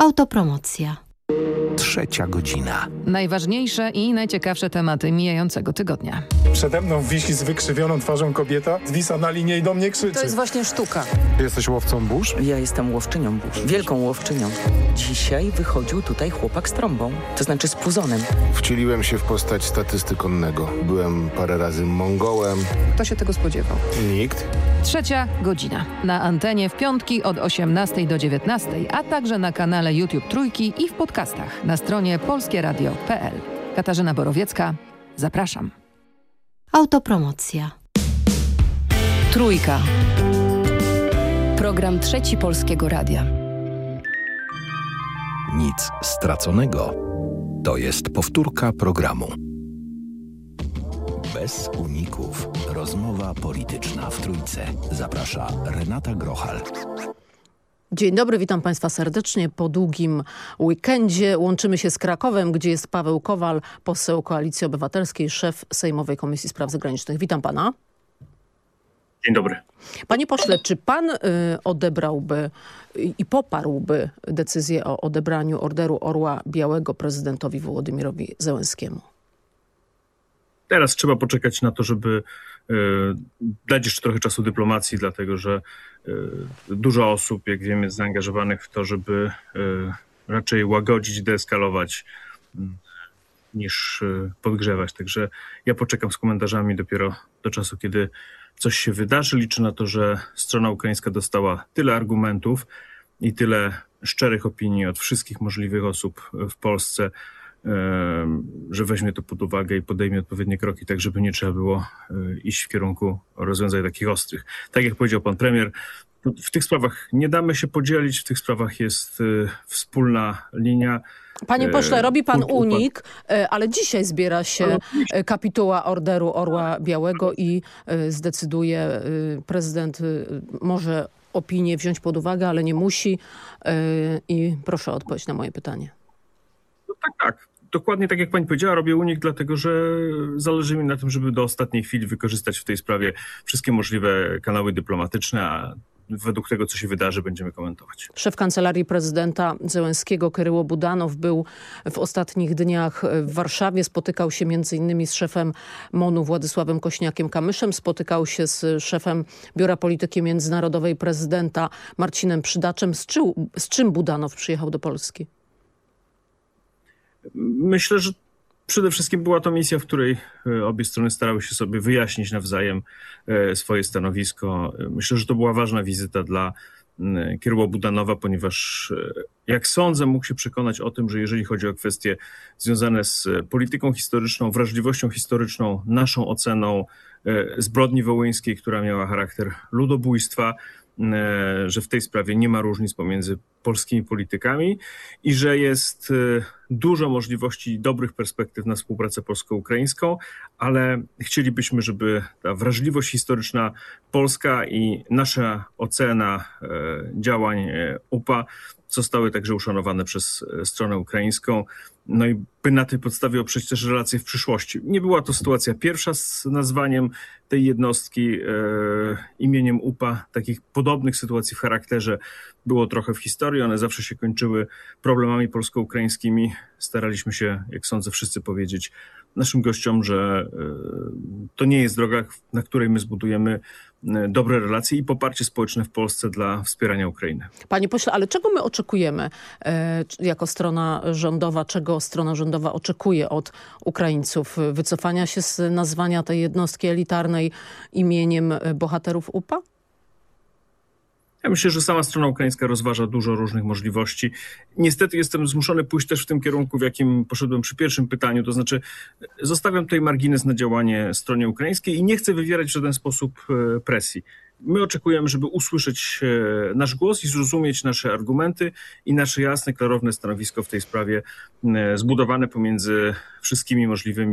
Autopromocja. 3:00. Najważniejsze i najciekawsze tematy mijającego tygodnia. Przede mną wisi z wykrzywioną twarzą kobieta, zwisa na linie i do mnie krzyczy. To jest właśnie sztuka. Jesteś łowcą burz? Ja jestem łowczynią burz. Wielką łowczynią. Dzisiaj wychodził tutaj chłopak z trąbą. To znaczy z puzonem. Wcieliłem się w postać statysty konnego. Byłem parę razy Mongołem. Kto się tego spodziewał? Nikt. 3:00 na antenie w piątki od 18 do 19, a także na kanale YouTube Trójki i w podcastach na stronie polskieradio.pl. Katarzyna Borowiecka, zapraszam. Autopromocja. Trójka. Program Trzeci Polskiego Radia. Nic straconego. To jest powtórka programu. Bez uników. Rozmowa polityczna w Trójce. Zaprasza Renata Grochal. Dzień dobry, witam Państwa serdecznie. Po długim weekendzie łączymy się z Krakowem, gdzie jest Paweł Kowal, poseł Koalicji Obywatelskiej, szef Sejmowej Komisji Spraw Zagranicznych. Witam Pana. Dzień dobry. Panie pośle, czy Pan odebrałby i poparłby decyzję o odebraniu Orderu Orła Białego prezydentowi Wołodymyrowi Zełenskiemu? Teraz trzeba poczekać na to, żeby dać jeszcze trochę czasu dyplomacji, dlatego że dużo osób, jak wiemy, jest zaangażowanych w to, żeby raczej łagodzić, deeskalować niż podgrzewać. Także ja poczekam z komentarzami dopiero do czasu, kiedy coś się wydarzy. Liczę na to, że strona ukraińska dostała tyle argumentów i tyle szczerych opinii od wszystkich możliwych osób w Polsce, że weźmie to pod uwagę i podejmie odpowiednie kroki, tak żeby nie trzeba było iść w kierunku rozwiązań takich ostrych. Tak jak powiedział pan premier, w tych sprawach nie damy się podzielić, w tych sprawach jest wspólna linia. Panie pośle, robi pan unik, ale dzisiaj zbiera się kapituła Orderu Orła Białego i zdecyduje, prezydent może opinię wziąć pod uwagę, ale nie musi. I proszę o odpowiedź na moje pytanie. No tak. Dokładnie tak jak pani powiedziała, robię unik, dlatego że zależy mi na tym, żeby do ostatniej chwili wykorzystać w tej sprawie wszystkie możliwe kanały dyplomatyczne, a według tego, co się wydarzy, będziemy komentować. Szef Kancelarii Prezydenta Zełenskiego, Kyryło Budanow, był w ostatnich dniach w Warszawie. Spotykał się m.in. z szefem MON-u Władysławem Kośniakiem-Kamyszem. Spotykał się z szefem Biura Polityki Międzynarodowej prezydenta Marcinem Przydaczem. Z czym Budanow przyjechał do Polski? Myślę, że przede wszystkim była to misja, w której obie strony starały się sobie wyjaśnić nawzajem swoje stanowisko. Myślę, że to była ważna wizyta dla Kyryło Budanowa, ponieważ jak sądzę, mógł się przekonać o tym, że jeżeli chodzi o kwestie związane z polityką historyczną, wrażliwością historyczną, naszą oceną zbrodni wołyńskiej, która miała charakter ludobójstwa, że w tej sprawie nie ma różnic pomiędzy polskimi politykami i że jest dużo możliwości i dobrych perspektyw na współpracę polsko-ukraińską, ale chcielibyśmy, żeby ta wrażliwość historyczna polska i nasza ocena działań UPA zostały także uszanowane przez stronę ukraińską. No i by na tej podstawie oprzeć też relacje w przyszłości. Nie była to sytuacja pierwsza z nazwaniem tej jednostki imieniem UPA. Takich podobnych sytuacji w charakterze było trochę w historii. One zawsze się kończyły problemami polsko-ukraińskimi. Staraliśmy się, jak sądzę, wszyscy powiedzieć naszym gościom, że to nie jest droga, na której my zbudujemy dobre relacje i poparcie społeczne w Polsce dla wspierania Ukrainy. Panie pośle, ale czego my oczekujemy jako strona rządowa? Czego strona rządowa oczekuje od Ukraińców? Wycofania się z nazwania tej jednostki elitarnej imieniem bohaterów UPA? Ja myślę, że sama strona ukraińska rozważa dużo różnych możliwości. Niestety jestem zmuszony pójść też w tym kierunku, w jakim poszedłem przy pierwszym pytaniu, to znaczy zostawiam tutaj margines na działanie stronie ukraińskiej i nie chcę wywierać w żaden sposób presji. My oczekujemy, żeby usłyszeć nasz głos i zrozumieć nasze argumenty i nasze jasne, klarowne stanowisko w tej sprawie zbudowane pomiędzy wszystkimi możliwymi